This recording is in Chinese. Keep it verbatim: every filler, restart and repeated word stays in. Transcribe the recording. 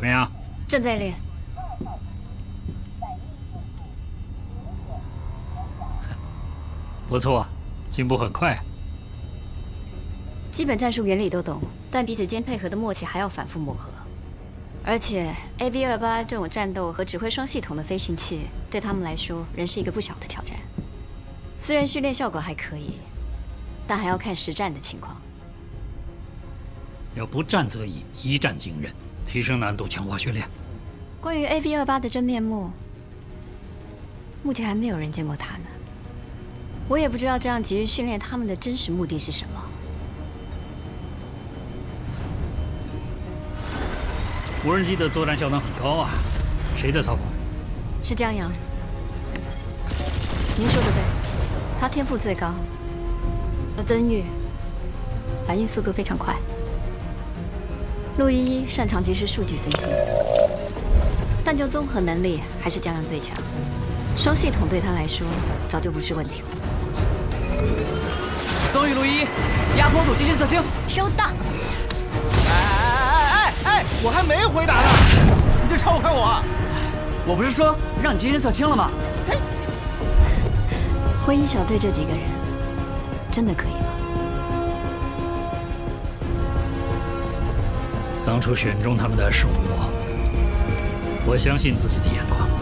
么样？ 正在练。 不错，进步很快。 基本战术原理都懂，但彼此间配合的默契还要反复磨合。而且 A V 二八这种战斗和指挥双系统的飞行器，对他们来说仍是一个不小的挑战。私人训练效果还可以，但还要看实战的情况。 要不战则已，一战惊人，提升难度，强化训练。 关于 A V 二八的真面目，目前还没有人见过他呢。我也不知道这样急于训练他们的真实目的是什么。 无人机的作战效能很高啊，谁在操控？ 是江阳。您说的对，他天赋最高，而曾玉反应速度非常快。陆依依擅长即时数据分析，但就综合能力还是江阳最强。双系统对他来说早就不是问题了。 曾玉、陆依依，压坡度机身侧倾， 收到。 哎，我还没回答呢，你就超开我！ 我不是说让你机身侧倾了吗？ 哎， 灰衣小队这几个人真的可以吗？ 当初选中他们的是我，我相信自己的眼光。